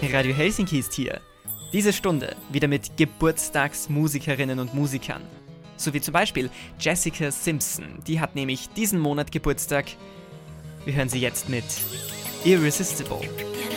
Radio Helsinki ist hier. Diese Stunde wieder mit Geburtstagsmusikerinnen und Musikern. So wie zum Beispiel Jessica Simpson, die hat nämlich diesen Monat Geburtstag. Wir hören sie jetzt mit Irresistible.